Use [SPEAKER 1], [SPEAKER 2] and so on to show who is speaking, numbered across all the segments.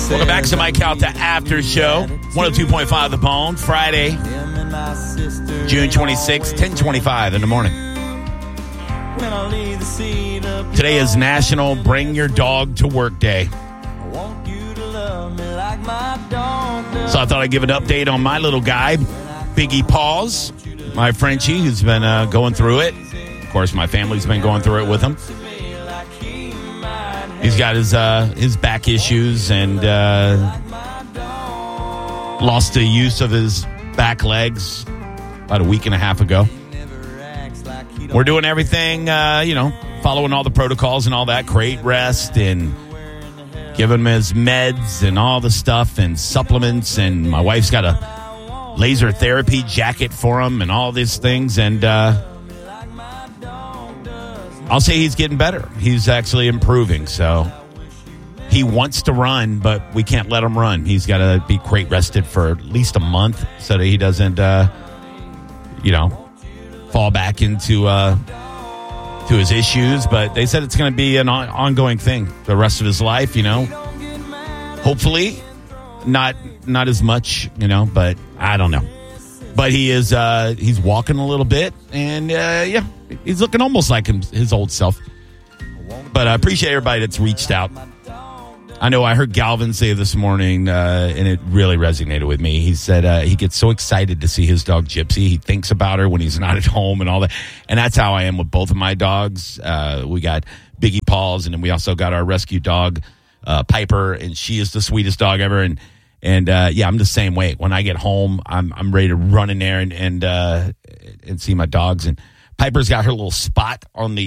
[SPEAKER 1] Welcome back to Mike Calta After Show. 102.5 The Bone, Friday, June 26, 10:25 in the morning. Today is National Bring Your Dog to Work Day. So I thought I'd give an update on my little guy, Biggie Paws, my Frenchie, who's been going through it. Of course, my family's been going through it with him. He's got his back issues and lost the use of his back legs about a week and a half ago. We're doing everything, following all the protocols and all that, crate rest and giving him his meds and all the stuff and supplements. And my wife's got a laser therapy jacket for him and all these things. And I'll say he's getting better. He's actually improving. So he wants to run, but we can't let him run. He's got to be crate rested for at least a month so that he doesn't, fall back into to his issues. But they said it's going to be an ongoing thing the rest of his life. Hopefully, not as much. But I don't know. But he is he's walking a little bit, and he's looking almost like his old self. But I appreciate everybody that's reached out. I know I heard Galvin say this morning, and it really resonated with me. He said he gets so excited to see his dog Gypsy. He thinks about her when he's not at home and all that. And that's how I am with both of my dogs. We got Biggie Paws, and then we also got our rescue dog, Piper, and she is the sweetest dog ever. And I'm the same way. When I get home, I'm ready to run in there and see my dogs. And Piper's got her little spot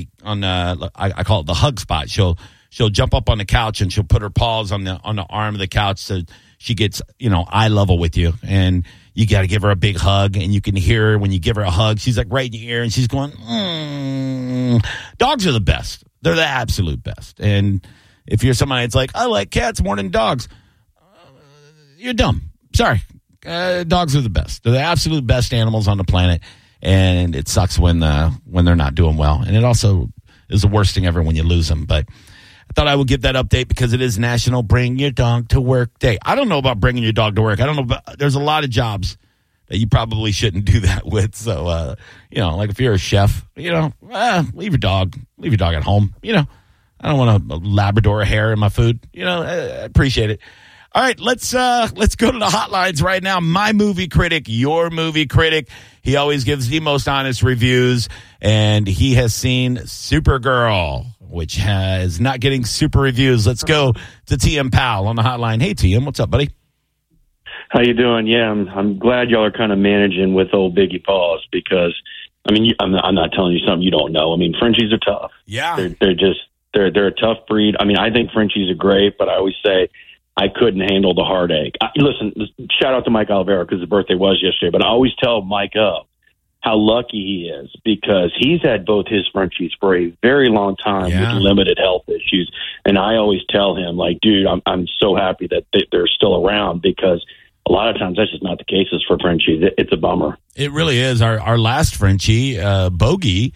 [SPEAKER 1] I call it the hug spot. She'll jump up on the couch and she'll put her paws on the arm of the couch so she gets eye level with you. And you got to give her a big hug, and you can hear her when you give her a hug. She's like right in your ear, and she's going. Dogs are the best. They're the absolute best. And if you're somebody that's like, I like cats more than dogs, you're dumb. Sorry. Dogs are the best. They're the absolute best animals on the planet, and it sucks when they're not doing well. And it also is the worst thing ever when you lose them. But I thought I would give that update because it is National Bring Your Dog to Work Day. I don't know about bringing your dog to work. I don't know about, there's a lot of jobs that you probably shouldn't do that with. So, like if you're a chef, leave your dog at home. I don't want a Labrador hair in my food. I appreciate it. All right, let's go to the hotlines right now. My movie critic, your movie critic. He always gives the most honest reviews, and he has seen Supergirl, which is not getting super reviews. Let's go to TM Powell on the hotline. Hey, TM, what's up, buddy?
[SPEAKER 2] How you doing? Yeah, I'm glad y'all are kind of managing with old Biggie Paws because, I'm not telling you something you don't know. Frenchies are tough.
[SPEAKER 1] Yeah.
[SPEAKER 2] They're a tough breed. I think Frenchies are great, but I always say I couldn't handle the heartache. Listen, shout out to Mike Olivera because his birthday was yesterday, but I always tell Mike how lucky he is because he's had both his Frenchies for a very long time with limited health issues. And I always tell him, dude, I'm so happy that they're still around because a lot of times that's just not the case for Frenchies. It's a bummer.
[SPEAKER 1] It really is. Our last Frenchie, Bogey,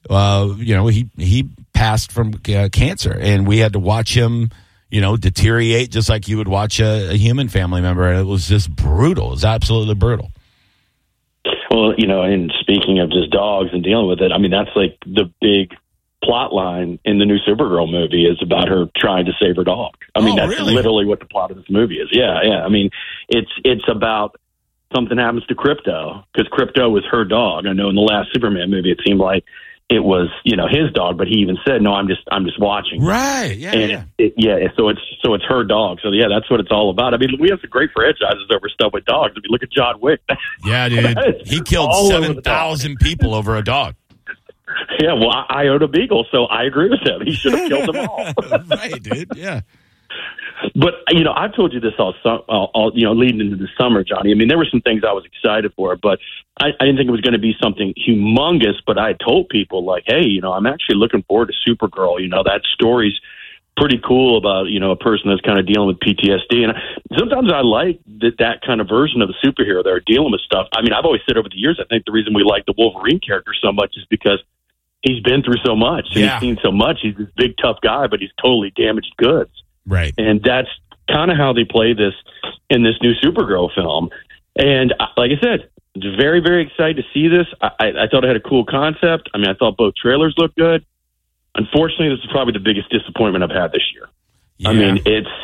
[SPEAKER 1] he passed from cancer, and we had to watch him deteriorate just like you would watch a human family member. And it was just brutal. It was absolutely brutal.
[SPEAKER 2] Well, and speaking of just dogs and dealing with it, that's like the big plot line in the new Supergirl movie is about her trying to save her dog. That's
[SPEAKER 1] really?
[SPEAKER 2] Literally what the plot of this movie is. Yeah. It's about something happens to Krypto because Krypto was her dog. I know in the last Superman movie, it seemed like it was, his dog, but he even said, "No, I'm just watching."
[SPEAKER 1] Right? Yeah.
[SPEAKER 2] So it's her dog. So yeah, that's what it's all about. We have some great franchises over stuff with dogs. Look at John Wick.
[SPEAKER 1] Yeah, dude, he killed 7,000 people over a dog.
[SPEAKER 2] Yeah, well, I own a beagle, so I agree with him. He should have killed them all.
[SPEAKER 1] Right, dude. Yeah.
[SPEAKER 2] But, I've told you this all leading into the summer, Johnny. There were some things I was excited for, but I didn't think it was going to be something humongous. But I told people, hey, I'm actually looking forward to Supergirl. That story's pretty cool about, a person that's kind of dealing with PTSD. And sometimes I like that kind of version of the superhero that are dealing with stuff. I've always said over the years, I think the reason we like the Wolverine character so much is because he's been through so much. And he's seen so much. He's this big, tough guy, but he's totally damaged goods.
[SPEAKER 1] Right.
[SPEAKER 2] And that's kind of how they play this in this new Supergirl film. And like I said, very, very excited to see this. I thought it had a cool concept. I mean, I thought both trailers looked good. Unfortunately, this is probably the biggest disappointment I've had this year. Yeah. I mean,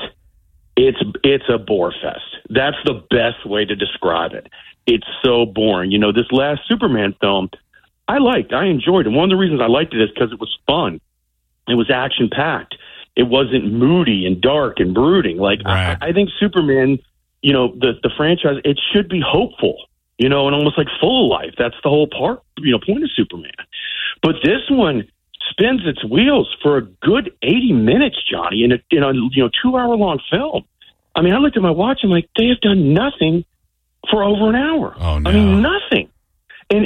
[SPEAKER 2] it's a bore fest. That's the best way to describe it. It's so boring. You know, this last Superman film, I enjoyed it. One of the reasons I liked it is because it was fun. It was action-packed. It wasn't moody and dark and brooding. Like, right. I think Superman, you know, the franchise, it should be hopeful, you know, and almost like full of life. That's the whole point of Superman. But this one spins its wheels for a good 80 minutes, Johnny, in a 2-hour-long film. I mean, I looked at my watch, I'm like, they have done nothing for over an hour.
[SPEAKER 1] Oh, no.
[SPEAKER 2] I mean, nothing. And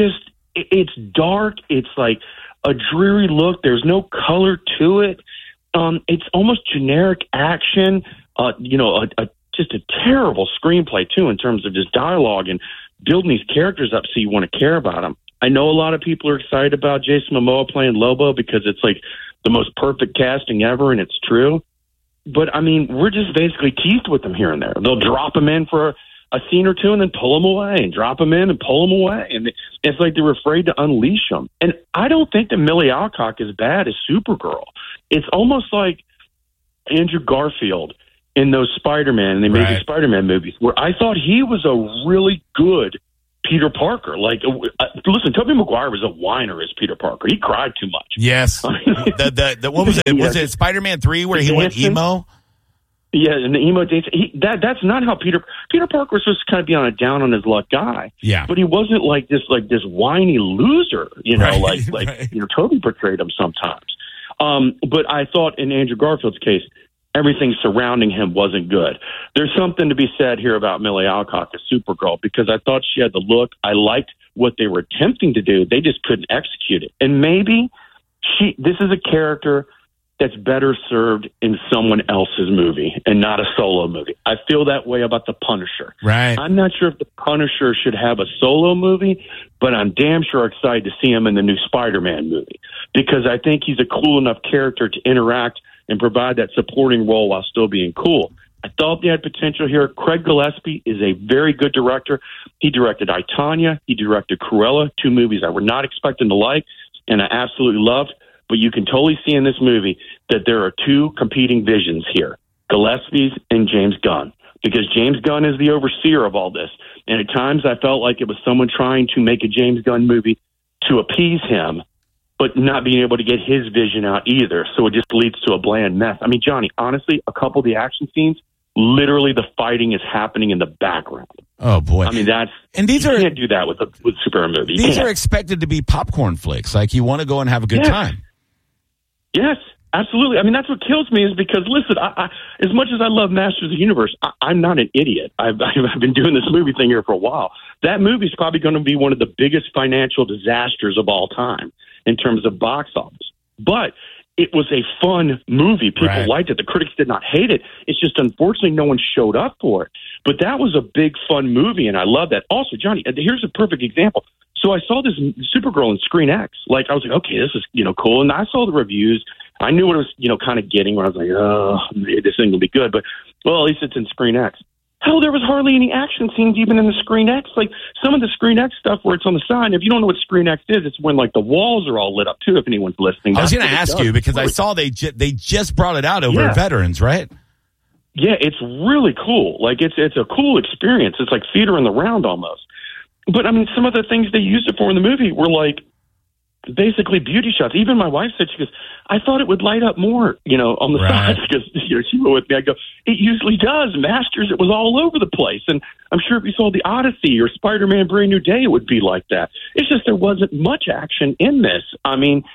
[SPEAKER 2] it's dark. It's like a dreary look. There's no color to it. It's almost generic action. Just a terrible screenplay, too, in terms of just dialogue and building these characters up so you want to care about them. I know a lot of people are excited about Jason Momoa playing Lobo because it's like the most perfect casting ever, and it's true. But, I mean, we're just basically teased with them here and there. They'll drop him in for a scene or two and then pull him away and drop him in and pull him away. And it's like they're afraid to unleash him. And I don't think that Millie Alcock is bad as Supergirl. It's almost like Andrew Garfield in those Spider-Man, and they made the Spider-Man movies, where I thought he was a really good Peter Parker. Like, listen, Tobey Maguire was a whiner as Peter Parker. He cried too much.
[SPEAKER 1] Yes. What was it? Was it Spider-Man 3 where he went emo?
[SPEAKER 2] Yeah, and the emo dance. That's not how Peter Parker was supposed to kind of be on a down on his luck guy.
[SPEAKER 1] Yeah,
[SPEAKER 2] but he wasn't like this whiny loser. You know, Tobey portrayed him sometimes. But I thought in Andrew Garfield's case, everything surrounding him wasn't good. There's something to be said here about Millie Alcock as Supergirl, because I thought she had the look. I liked what they were attempting to do. They just couldn't execute it. And maybe this is a character that's better served in someone else's movie and not a solo movie. I feel that way about The Punisher.
[SPEAKER 1] Right.
[SPEAKER 2] I'm not sure if The Punisher should have a solo movie, but I'm damn sure excited to see him in the new Spider-Man movie, because I think he's a cool enough character to interact and provide that supporting role while still being cool. I thought they had potential here. Craig Gillespie is a very good director. He directed I, Tonya. He directed Cruella, 2 movies I were not expecting to like, and I absolutely loved. But you can totally see in this movie that there are 2 competing visions here, Gillespie's and James Gunn, because James Gunn is the overseer of all this. And at times I felt like it was someone trying to make a James Gunn movie to appease him, but not being able to get his vision out either. So it just leads to a bland mess. I mean, Johnny, honestly, a couple of the action scenes, literally the fighting is happening in the background.
[SPEAKER 1] Oh, boy.
[SPEAKER 2] I mean, you can't do that with a superhero movie.
[SPEAKER 1] These are expected to be popcorn flicks. Like, you want to go and have a good time.
[SPEAKER 2] Yes, absolutely. I mean, that's what kills me is because, listen, I as much as I love Masters of the Universe, I'm not an idiot. I've been doing this movie thing here for a while. That movie's probably going to be one of the biggest financial disasters of all time in terms of box office. But it was a fun movie. People liked it. The critics did not hate it. It's just, unfortunately, no one showed up for it. But that was a big, fun movie, and I love that. Also, Johnny, here's a perfect example. So I saw this Supergirl in Screen X. Like, I was like, okay, this is, cool. And I saw the reviews. I knew what I was, kind of getting when I was like, oh, this thing will be good. But, well, at least it's in Screen X. Hell, there was hardly any action scenes even in the Screen X. Like, some of the Screen X stuff where it's on the side, if you don't know what Screen X is, it's when, like, the walls are all lit up, too, if anyone's listening.
[SPEAKER 1] I was going to ask you, because I saw they just brought it out over Veterans, right?
[SPEAKER 2] Yeah, it's really cool. Like, it's a cool experience. It's like theater in the round almost. But, I mean, some of the things they used it for in the movie were, like, basically beauty shots. Even my wife said, she goes, I thought it would light up more, on the sides, because she went with me. I go, it usually does. Masters, it was all over the place. And I'm sure if you saw The Odyssey or Spider-Man Brand New Day, it would be like that. It's just there wasn't much action in this. I mean,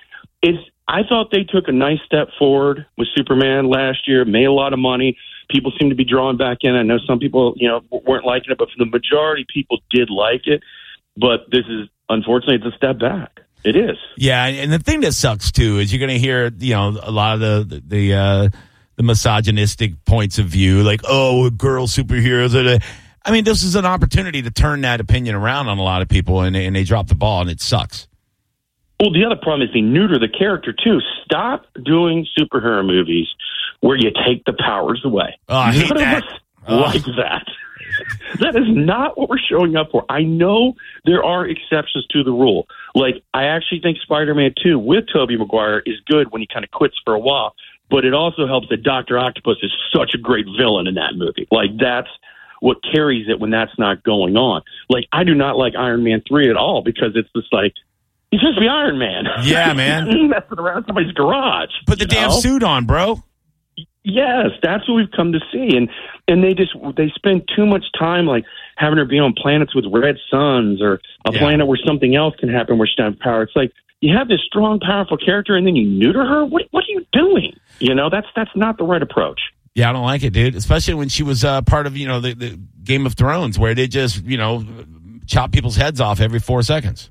[SPEAKER 2] I thought they took a nice step forward with Superman last year, made a lot of money. People seem to be drawing back in. I know some people, weren't liking it, but for the majority, people did like it. But this is, unfortunately, it's a step back. It is. Yeah,
[SPEAKER 1] and the thing that sucks, too, is you're going to hear, a lot of the misogynistic points of view, like, oh, girl superheroes. I mean, this is an opportunity to turn that opinion around on a lot of people, and they drop the ball, and it sucks.
[SPEAKER 2] Well, the other problem is they neuter the character, too. Stop doing superhero movies where you take the powers away.
[SPEAKER 1] Oh, I hate
[SPEAKER 2] None
[SPEAKER 1] that.
[SPEAKER 2] of us like that. That is not what we're showing up for. I know there are exceptions to the rule. Like, I actually think Spider-Man 2 with Tobey Maguire is good when he kind of quits for a while, but it also helps that Dr. Octopus is such a great villain in that movie. Like, that's what carries it when that's not going on. Like, I do not like Iron Man 3 at all because it's just like, he's supposed to be Iron Man.
[SPEAKER 1] Yeah, man.
[SPEAKER 2] He's messing around somebody's garage.
[SPEAKER 1] Put the damn suit on, bro.
[SPEAKER 2] Yes, that's what we've come to see, and they spend too much time like having her be on planets with red suns or a planet where something else can happen where she doesn't have power. It's like you have this strong, powerful character, and then you neuter her. What are you doing? You know, that's not the right approach.
[SPEAKER 1] Yeah, I don't like it, dude. Especially when she was part of the Game of Thrones, where they just chop people's heads off every 4 seconds.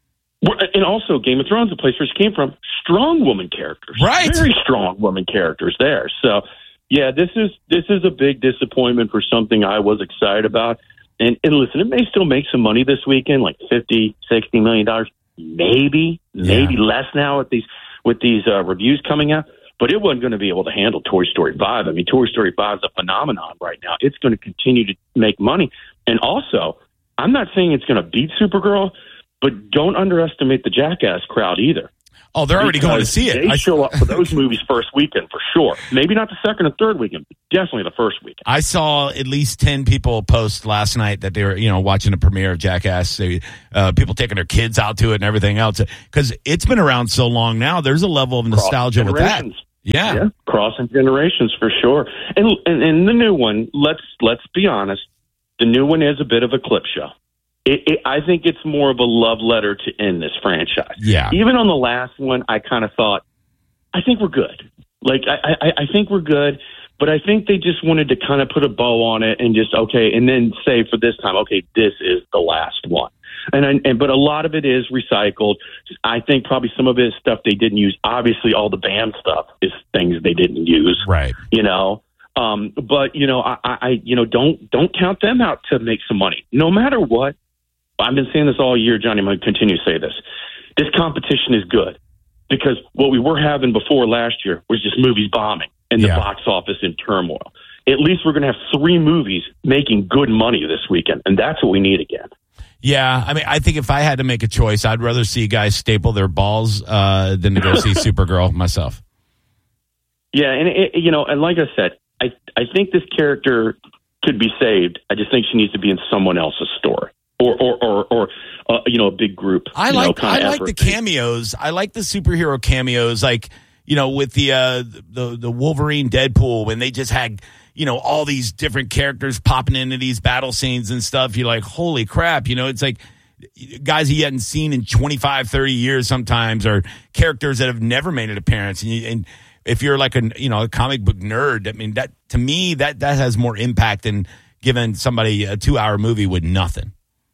[SPEAKER 2] And also, Game of Thrones, the place where she came from, strong woman characters,
[SPEAKER 1] right?
[SPEAKER 2] Very strong woman characters there. So, yeah, this is a big disappointment for something I was excited about. And listen, it may still make some money this weekend, like $50, $60 million, maybe less now with these reviews coming out. But it wasn't going to be able to handle Toy Story 5. I mean, Toy Story 5 is a phenomenon right now. It's going to continue to make money. And also, I'm not saying it's going to beat Supergirl, but don't underestimate the Jackass crowd either.
[SPEAKER 1] Oh, they're already going to see it.
[SPEAKER 2] They show up for those movies first weekend for sure. Maybe not the second or third weekend, but definitely the first weekend.
[SPEAKER 1] I saw at least 10 people post last night that they were, watching the premiere of Jackass. People taking their kids out to it and everything else. Because it's been around so long now, there's a level of nostalgia with that. Yeah.
[SPEAKER 2] Crossing generations for sure. And the new one, let's be honest, the new one is a bit of a clip show. I think it's more of a love letter to end this franchise.
[SPEAKER 1] Yeah.
[SPEAKER 2] Even on the last one, I kind of thought, I think we're good. Like, I think we're good, but I think they just wanted to kind of put a bow on it and just, okay, and then say for this time, okay, this is the last one. But a lot of it is recycled. I think probably some of it is stuff they didn't use. Obviously, all the band stuff is things they didn't use.
[SPEAKER 1] Right.
[SPEAKER 2] But I don't count them out to make some money. No matter what, I've been saying this all year, Johnny. I'm going to continue to say this. This competition is good because what we were having before last year was just movies bombing and the box office in turmoil. At least we're going to have 3 movies making good money this weekend, and that's what we need again.
[SPEAKER 1] Yeah, I mean, I think if I had to make a choice, I'd rather see guys staple their balls than to go see Supergirl myself.
[SPEAKER 2] Yeah, and like I said, I think this character could be saved. I just think she needs to be in someone else's story. Or a big group.
[SPEAKER 1] I like the cameos. I like the superhero cameos, like with the Wolverine, Deadpool, when they just had all these different characters popping into these battle scenes and stuff. You're like, holy crap! It's like guys you hadn't seen in 25, 30 years sometimes, or characters that have never made an appearance. And if you're like a comic book nerd, I mean, that to me that has more impact than giving somebody a 2-hour movie with nothing.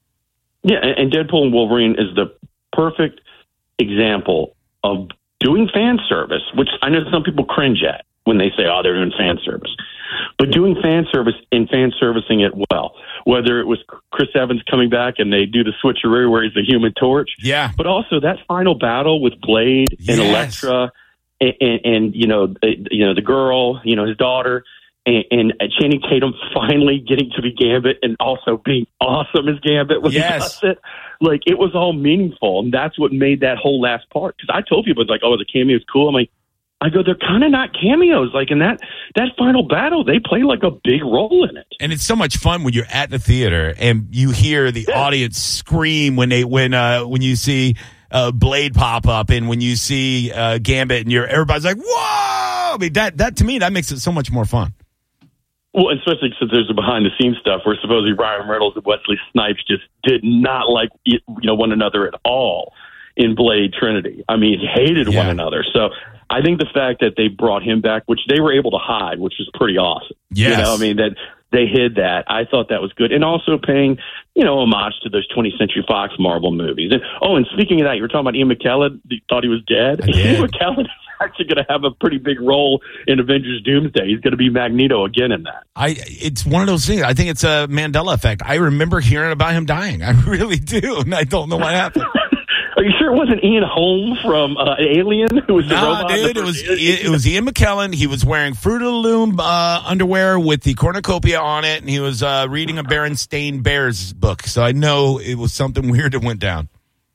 [SPEAKER 2] Yeah, and Deadpool and Wolverine is the perfect example of doing fan service, which I know some people cringe at when they say, oh, they're doing fan service. But doing fan service and fan servicing it well, whether it was Chris Evans coming back and they do the switcheroo where he's the Human Torch.
[SPEAKER 1] Yeah.
[SPEAKER 2] But also that final battle with Blade and Elektra and the girl, his daughter. And Channing Tatum finally getting to be Gambit and also being awesome as Gambit when he does it. Like, it was all meaningful, and that's what made that whole last part. Because I told people, like, oh, the cameo's cool. I'm like, they're kind of not cameos. Like, in that final battle, they play like a big role in it. And
[SPEAKER 1] it's so much fun when you're at the theater and you hear the audience scream when you see Blade pop up and when you see Gambit and everybody's like, whoa! I mean, that to me, that makes it so much more fun.
[SPEAKER 2] Well, especially since there's the behind-the-scenes stuff where supposedly Ryan Reynolds and Wesley Snipes just did not like one another at all in Blade Trinity. I mean, hated one another. So I think the fact that they brought him back, which they were able to hide, which was pretty awesome.
[SPEAKER 1] Yes.
[SPEAKER 2] That they hid that. I thought that was good. And also paying, homage to those 20th Century Fox Marvel movies. And speaking of that, you were talking about Ian McKellen. You thought he was dead. Ian McKellen is actually going to have a pretty big role in Avengers Doomsday. He's going to be Magneto again in that.
[SPEAKER 1] It's one of those things. I think it's a Mandela effect. I remember hearing about him dying. I really do. And I don't know what happened.
[SPEAKER 2] Are you sure it wasn't Ian Holm from Alien who was the robot?
[SPEAKER 1] Dude, it was Ian McKellen. He was wearing Fruit of the Loom underwear with the cornucopia on it, and he was reading a Berenstain Bears book. So I know it was something weird that went down.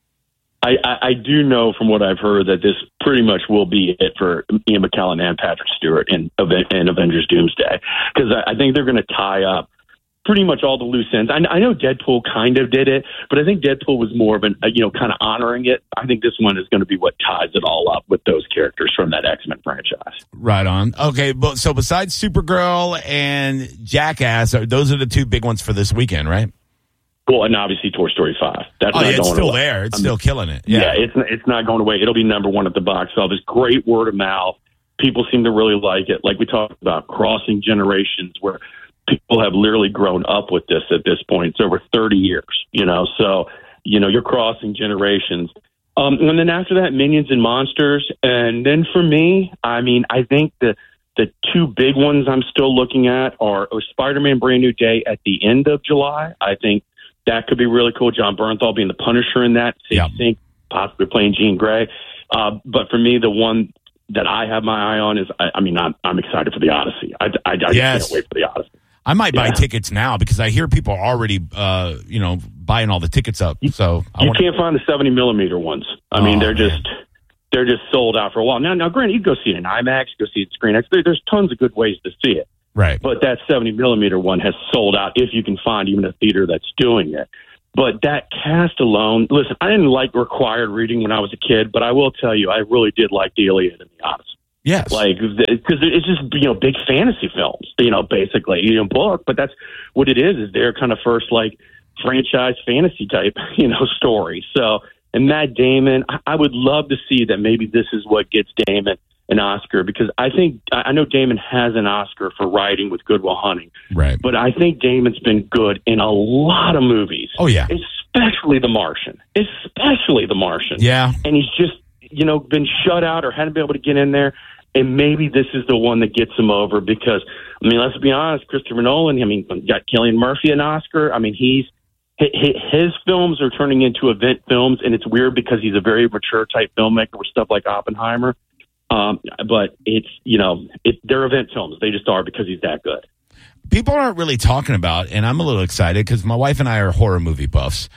[SPEAKER 2] I do know from what I've heard that this pretty much will be it for Ian McKellen and Patrick Stewart in Avengers Doomsday, because I think they're going to tie up pretty much all the loose ends. I know Deadpool kind of did it, but I think Deadpool was more of an, kind of honoring it. I think this one is going to be what ties it all up with those characters from that X-Men franchise.
[SPEAKER 1] Right on. Okay, so besides Supergirl and Jackass, those are the two big ones for this weekend, right?
[SPEAKER 2] Well, and obviously Toy Story 5. That's not
[SPEAKER 1] it's
[SPEAKER 2] going
[SPEAKER 1] still
[SPEAKER 2] away.
[SPEAKER 1] there. It's still killing it.
[SPEAKER 2] Yeah, it's not going away. It'll be number one at the box office. Great word of mouth. People seem to really like it. Like we talked about, crossing generations, where people have literally grown up with this at this point. It's over 30 years, So, you're crossing generations. And then after that, Minions and Monsters. And then for me, I think the two big ones I'm still looking at are Spider-Man Brand New Day at the end of July. I think that could be really cool. John Bernthal being the Punisher in that. Sync, possibly playing Jean Grey. But for me, the one that I have my eye on is, I'm excited for the Odyssey. I can't wait for the Odyssey.
[SPEAKER 1] I might buy tickets now because I hear people are already, buying all the tickets up. So
[SPEAKER 2] you can't find the 70 millimeter ones. They're just sold out for a while. Now, granted, you can go see it in IMAX, go see it in ScreenX. There's tons of good ways to see it.
[SPEAKER 1] Right.
[SPEAKER 2] But that 70 millimeter one has sold out if you can find even a theater that's doing it. But that cast alone, listen, I didn't like required reading when I was a kid, but I will tell you, I really did like the Iliad and the Odyssey.
[SPEAKER 1] Yes.
[SPEAKER 2] Because it's just, big fantasy films, basically, book, but that's what it is their kind of first, franchise fantasy type, story. So, and Matt Damon, I would love to see that maybe this is what gets Damon an Oscar, because I know Damon has an Oscar for writing with Good Will Hunting.
[SPEAKER 1] Right.
[SPEAKER 2] But I think Damon's been good in a lot of movies.
[SPEAKER 1] Oh, yeah.
[SPEAKER 2] Especially The Martian.
[SPEAKER 1] Yeah.
[SPEAKER 2] And he's just, been shut out or hadn't been able to get in there. And maybe this is the one that gets him over because, let's be honest, Christopher Nolan, got Cillian Murphy an Oscar. His films are turning into event films, and it's weird because he's a very mature type filmmaker with stuff like Oppenheimer. But it's, they're event films. They just are because he's that good.
[SPEAKER 1] People aren't really talking about, and I'm a little excited because my wife and I are horror movie buffs.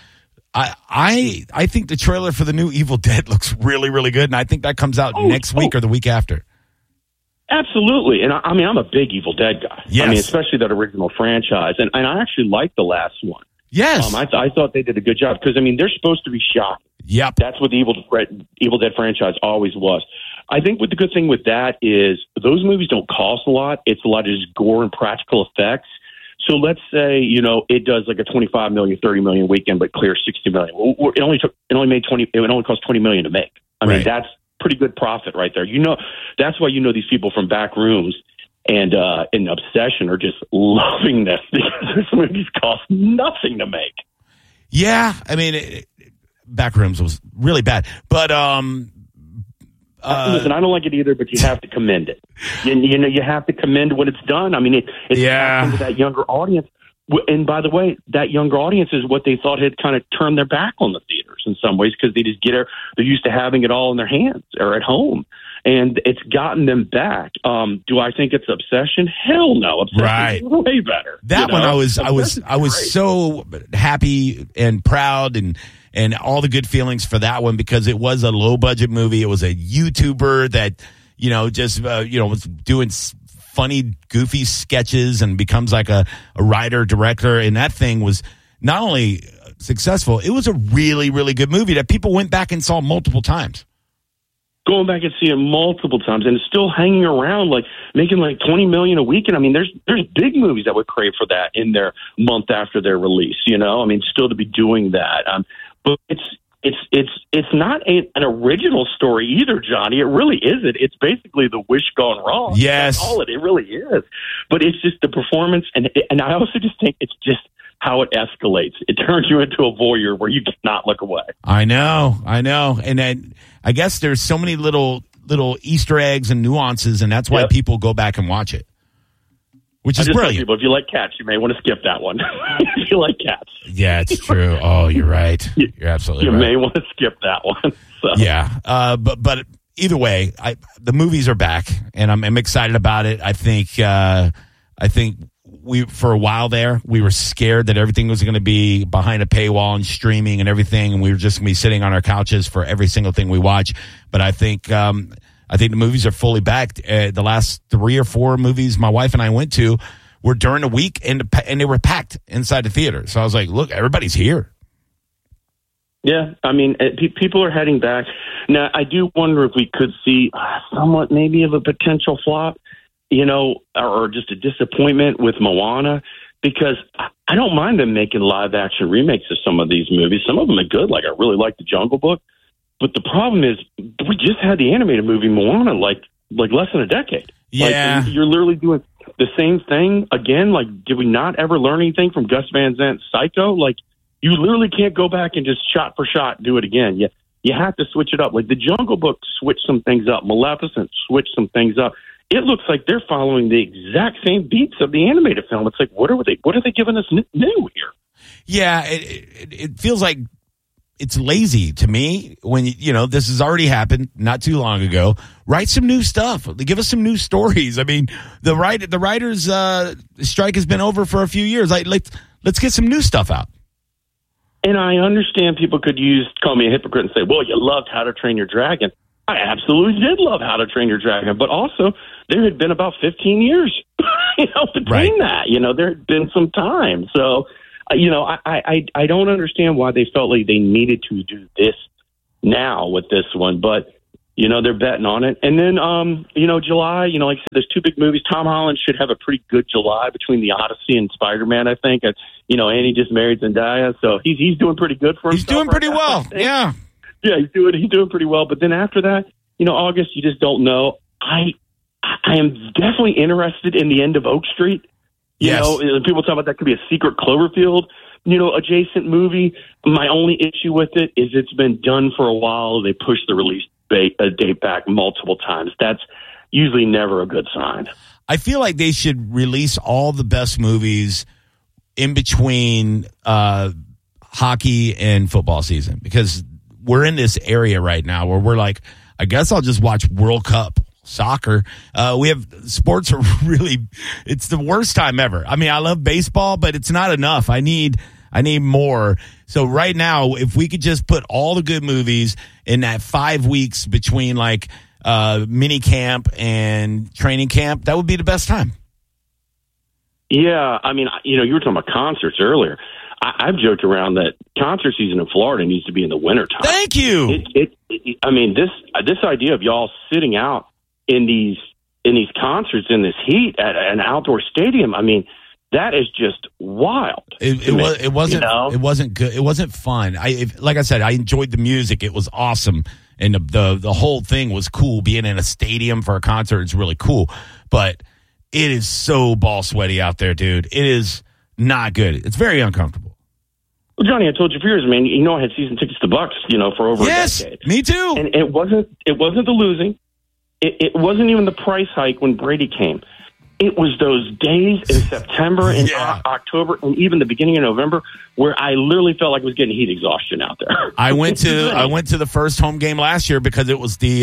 [SPEAKER 1] I think the trailer for the new Evil Dead looks really, really good, and I think that comes out next week or the week after.
[SPEAKER 2] Absolutely. And I'm a big Evil Dead guy.
[SPEAKER 1] Yes.
[SPEAKER 2] Especially that original franchise. And I actually liked the last one.
[SPEAKER 1] Yes.
[SPEAKER 2] I thought they did a good job because, they're supposed to be shocking.
[SPEAKER 1] Yep.
[SPEAKER 2] That's what the Evil Dead franchise always was. I think what the good thing with that is those movies don't cost a lot. It's a lot of just gore and practical effects. So let's say, it does like a 25 million, 30 million weekend, but clear 60 million. It only cost 20 million to make. That's pretty good profit right there. That's why these people from back rooms and in Obsession are just loving this because this movies cost nothing to make.
[SPEAKER 1] Yeah, Backrooms was really bad, but
[SPEAKER 2] listen, I don't like it either, but you have to commend it. You have to commend what it's done. It's to that younger audience. And by the way, that younger audience is what they thought had kind of turned their back on the theaters in some ways because they're used to having it all in their hands or at home. And it's gotten them back. Do I think it's Obsession? Hell no. Obsession is way better.
[SPEAKER 1] That one I was so happy and proud and all the good feelings for that one because it was a low budget movie. It was a YouTuber that, was doing funny, goofy sketches and becomes like a writer, director. And that thing was not only successful, it was a really, really good movie that people went back and saw multiple times.
[SPEAKER 2] Going back and seeing it multiple times, and it's still hanging around, making 20 million a week. And there's big movies that would crave for that in their month after their release. Still to be doing that. But it's not an original story either, Johnny. It really isn't. It's basically The Wish gone wrong.
[SPEAKER 1] Yes,
[SPEAKER 2] that's all it really is. But it's just the performance, and I also just think it's just how it escalates. It turns you into a voyeur where you cannot look away.
[SPEAKER 1] I know. And then I guess there's so many little Easter eggs and nuances, and that's why people go back and watch it. which is
[SPEAKER 2] I just tell
[SPEAKER 1] brilliant.
[SPEAKER 2] people, if you like cats, you may want to skip that one. If you like cats.
[SPEAKER 1] Yeah, it's true. Oh, you're right. You're absolutely
[SPEAKER 2] you
[SPEAKER 1] right.
[SPEAKER 2] You may want to skip that one. So.
[SPEAKER 1] Yeah, but either way, the movies are back, and I'm excited about it. I think we for a while there we were scared that everything was going to be behind a paywall and streaming and everything, and we were just going to be sitting on our couches for every single thing we watch. But I think the movies are fully back. The last 3 or 4 movies my wife and I went to were during the week, and they were packed inside the theater. So I was like, look, everybody's here.
[SPEAKER 2] Yeah, I mean, people are heading back. Now, I do wonder if we could see somewhat maybe of a potential flop, or just a disappointment with Moana, because I don't mind them making live-action remakes of some of these movies. Some of them are good, like I really like The Jungle Book. But the problem is we just had the animated movie Moana like less than a decade.
[SPEAKER 1] Yeah.
[SPEAKER 2] Like, you're literally doing the same thing again. Like, did we not ever learn anything from Gus Van Sant's Psycho? Like, you literally can't go back and just shot for shot do it again. You have to switch it up. Like The Jungle Book switched some things up. Maleficent switched some things up. It looks like they're following the exact same beats of the animated film. It's like, what are they giving us new here?
[SPEAKER 1] Yeah, it feels like it's lazy to me when, this has already happened not too long ago. Write some new stuff. Give us some new stories. I mean, the writers' strike has been over for a few years. Let's get some new stuff out.
[SPEAKER 2] And I understand people could call me a hypocrite and say, well, you loved How to Train Your Dragon. I absolutely did love How to Train Your Dragon. But also, there had been about 15 years between that. There had been some time. So, I don't understand why they felt like they needed to do this now with this one. But, they're betting on it. And then, July, like I said, there's 2 big movies. Tom Holland should have a pretty good July between The Odyssey and Spider-Man, I think. And he just married Zendaya, so he's doing pretty good for himself.
[SPEAKER 1] He's doing pretty well, yeah.
[SPEAKER 2] Yeah, he's doing pretty well. But then after that, August, you just don't know. I am definitely interested in the end of Oak Street.
[SPEAKER 1] Yes.
[SPEAKER 2] People talk about that could be a secret Cloverfield, adjacent movie. My only issue with it is it's been done for a while. They pushed the release date back multiple times. That's usually never a good sign.
[SPEAKER 1] I feel like they should release all the best movies in between hockey and football season, because we're in this area right now where we're like, I guess I'll just watch World Cup soccer. We have sports are really, it's the worst time ever. I mean, I love baseball, but it's not enough. I need more. So right now, if we could just put all the good movies in that 5 weeks between mini camp and training camp, that would be the best time.
[SPEAKER 2] Yeah. I mean, you were talking about concerts earlier. I've joked around that concert season in Florida needs to be in the wintertime.
[SPEAKER 1] Thank you.
[SPEAKER 2] I mean, this idea of y'all sitting out in these concerts in this heat at an outdoor stadium, I mean, that is just wild.
[SPEAKER 1] It wasn't good. It wasn't fun. Like I said, I enjoyed the music. It was awesome, and the whole thing was cool. Being in a stadium for a concert is really cool, but it is so ball sweaty out there, dude. It is not good. It's very uncomfortable.
[SPEAKER 2] Well, Johnny, I told you for years, man. I had season tickets to Bucks, for over a decade.
[SPEAKER 1] Me too.
[SPEAKER 2] And it wasn't the losing. It wasn't even the price hike when Brady came. It was those days in September and October and even the beginning of November where I literally felt like I was getting heat exhaustion out there.
[SPEAKER 1] I went to the first home game last year because it was the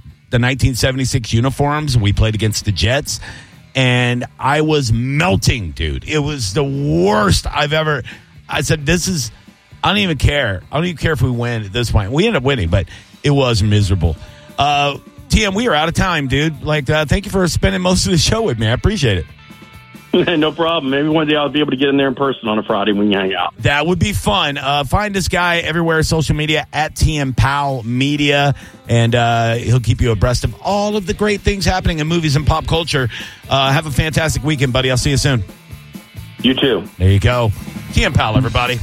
[SPEAKER 1] 1976 uniforms. We played against the Jets, and I was melting, dude. It was the worst I've ever. I said, I don't even care. I don't even care if we win at this point. We ended up winning, but it was miserable. TM, we are out of time, dude. Thank you for spending most of the show with me. I appreciate
[SPEAKER 2] it. No problem. Maybe one day I'll be able to get in there in person on a Friday when you hang out.
[SPEAKER 1] That would be fun. Find this guy everywhere, social media, at TM Powell Media, and he'll keep you abreast of all of the great things happening in movies and pop culture. Have a fantastic weekend, buddy. I'll see you soon.
[SPEAKER 2] You too.
[SPEAKER 1] There you go. TM Powell, everybody.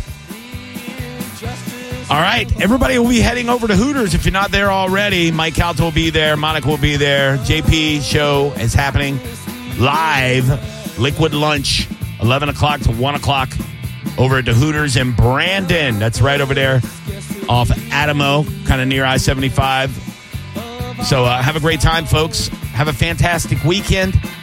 [SPEAKER 1] All right, everybody will be heading over to Hooters if you're not there already. Mike Calta will be there. Monica will be there. JP show is happening live. Liquid lunch, 11 o'clock to 1 o'clock over at the Hooters in Brandon. That's right over there off Adamo, kind of near I-75. So have a great time, folks. Have a fantastic weekend.